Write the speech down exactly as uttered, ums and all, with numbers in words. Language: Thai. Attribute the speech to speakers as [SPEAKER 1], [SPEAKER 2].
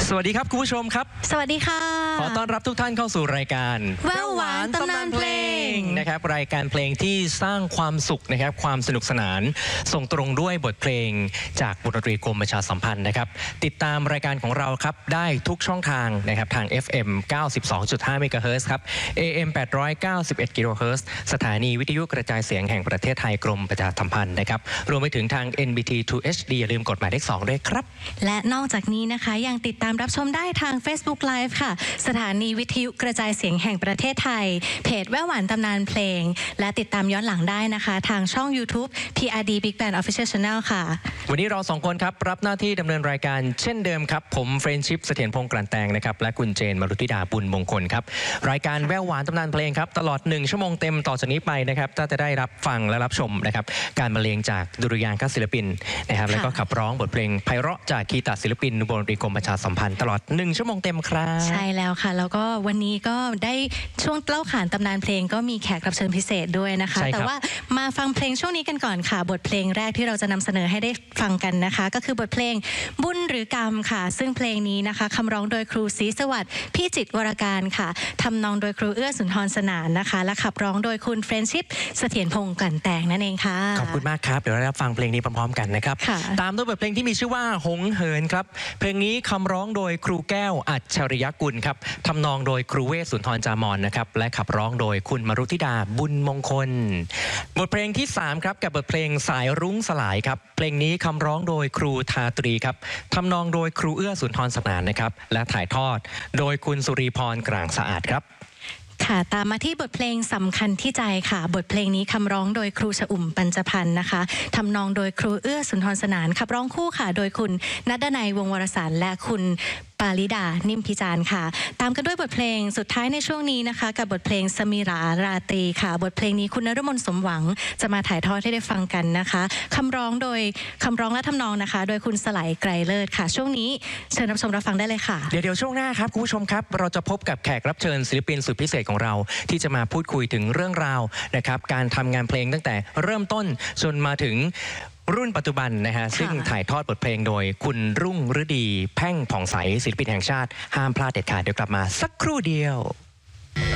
[SPEAKER 1] สวัสดีครับคุณผู้ชมครับ
[SPEAKER 2] สวัสดีค่ะ
[SPEAKER 1] ขอต้อนรับทุกท่านเข้าสู่รายการ
[SPEAKER 2] แววหวานตำนานเพลง
[SPEAKER 1] นะครับรายการเพลงที่สร้างความสุขนะครับความสนุกสนานส่งตรงด้วยบทเพลงจากวงดนตรีกรมประชาสัมพันธ์นะครับติดตามรายการของเราครับได้ทุกช่องทางนะครับทาง เอฟ เอ็ม เก้าสิบสองจุดห้า เมกะเฮิรตซ์ครับ เอ เอ็ม แปดร้อยเก้าสิบเอ็ด กิโลเฮิรตซ์สถานีวิทยุกระจายเสียงแห่งประเทศไทยกรมประชาสัมพันธ์นะครับรวมไปถึงทาง เอ็น บี ที ทู เอช ดี อย่าลืมกดหมายเลขสองด้วยครับ
[SPEAKER 2] และนอกจากนี้นะคะยังติดตามรับชมได้ทาง Facebook Live ค่ะสถานีวิทยุกระจายเสียงแห่งประเทศไทยเพจแววหวานตำนานเพลงและติดตามย้อนหลังได้นะคะทางช่อง YouTube ที อาร์ ดี Big Band Official Channel ค่ะ
[SPEAKER 1] วันนี้เราสองคนครับรับหน้าที่ดำเนินรายการเช่นเดิมครับผมเฟรนชิพเสถียรพงษ์กลั่นแตงนะครับและคุณเจนมรุธิดาบุญมงคลครับรายการแววหวานตำนานเพลงครับตลอดหนึ่งชั่วโมงเต็มต่อจากนี้ไปนะครับถ้าจะได้รับฟังและรับชมนะครับการบรรเลงจากดุริยางคศิลปินนะครับแล้วก็ขับร้องบทเพลงไพเราะจากคีตศิลปินวงดนตรีกรมประชาสัมพันธ์ตลอดหนึ่งชั่วโมงเต็มครับ
[SPEAKER 2] ใช่แล้วค่ะแล้วก็วันนี้ก็ได้ช่วงเล่าขานตำนานเพลงก็มีแขกรับเชิญพิเศษด้วยนะคะแต่ว่ามาฟังเพลงช่วงนี้กันก่อนค่ะบทเพลงแรกที่เราจะนำเสนอให้ได้ฟังกันนะคะก็คือบทเพลงบุญหรือกรรมค่ะซึ่งเพลงนี้นะคะคำร้องโดยครูศรีสวัสดิ์พี่จิตรวรการค่ะทำนองโดยครูเอื้อสุนทรสนานนะคะและขับร้องโดยคุณเฟรนชิพเสถียรพงษ์กลั่นแตงนั่นเองค่ะ
[SPEAKER 1] ขอบคุณมากครับเดี๋ยวเรารับฟังเพลงนี้พร้อมๆกันนะครับตามด้วยบทเพลงที่มีชื่อว่าหงเหินครับเพลงนี้คำร้องโดยครูแก้วอัจฉริยกุลครับทำนองโดยครูเวสสุนทรจามอนนะครับและขับร้องโดยคุณมรุธิดาบุญมงคลบทเพลงที่สามครับกับบทเพลงสายรุ้งสลายครับเพลงนี้คำร้องโดยครูทาตรีครับทำนองโดยครูเอื้อสุนทรสนานนะครับและถ่ายทอดโดยคุณสุริพรกลางสะอาดครับ
[SPEAKER 2] ค่ะตามมาที่บทเพลงสำคัญที่ใจค่ะบทเพลงนี้คำร้องโดยครูชอุ่มปัญจพันธ์นะคะทำนองโดยครูเอื้อสุนทรสนานขับร้องคู่ค่ะโดยคุณณัฐนัยวงศ์วรสารและคุณปาริดานิ่มพิจารณ์ค่ะตามกันด้วยบทเพลงสุดท้ายในช่วงนี้นะคะกับบทเพลงสมิราราตรีค่ะบทเพลงนี้คุณนฤมลสมหวังจะมาถ่ายทอดให้ได้ฟังกันนะคะคำร้องโดยคำร้องและทำนองนะคะโดยคุณสไลไกรเลิศค่ะช่วงนี้เชิญรับชมรับฟังได้เลยค่ะ
[SPEAKER 1] เดี๋ยวเดี๋ยวช่วงหน้าครับคุณผู้ชมครับเราจะพบกับแขกรับเชิญศิลปินสุดพิเศษของเราที่จะมาพูดคุยถึงเรื่องราวนะครับการทำงานเพลงตั้งแต่เริ่มต้นจนมาถึงรุ่นปัจจุบันนะฮะซึ่งถ่ายทอดบทเพลงโดยคุณรุ่งฤดีแพ่งผ่องใสศิลปินแห่งชาติห้ามพลาดเด็ดขาดเดี๋ยวกลับมาสักครู่เดียว